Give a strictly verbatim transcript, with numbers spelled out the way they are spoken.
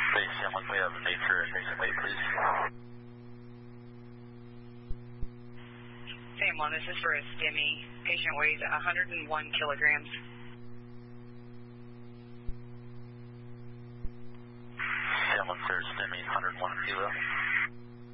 Base Sam one, we have nature and patient weight, please. Sam one, this is for a STEMI. Patient weighs one hundred one kilograms. Sam one, sir, STEMI, one hundred one kilo.